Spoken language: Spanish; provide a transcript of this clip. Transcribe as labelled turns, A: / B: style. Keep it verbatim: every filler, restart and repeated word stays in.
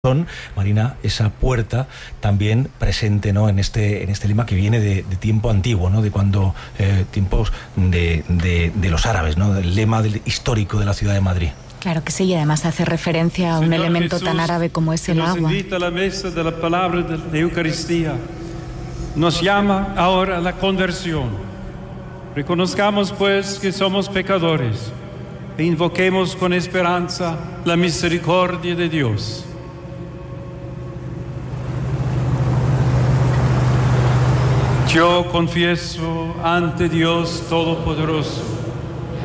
A: Marina, esa puerta también presente, ¿no?, en este en este lema que viene de, de tiempo antiguo, ¿no?, de cuando eh, tiempos de, de, de los árabes, ¿no?, del lema del, histórico de la ciudad de Madrid.
B: Claro que sí, y además hace referencia a un
C: Señor
B: elemento
C: Jesús,
B: tan árabe como es el
C: nos
B: agua.
C: invita a la mesa de la palabra de la Eucaristía. Nos llama ahora a la conversión. Reconozcamos pues que somos pecadores e invoquemos con esperanza la misericordia de Dios. Yo confieso ante Dios Todopoderoso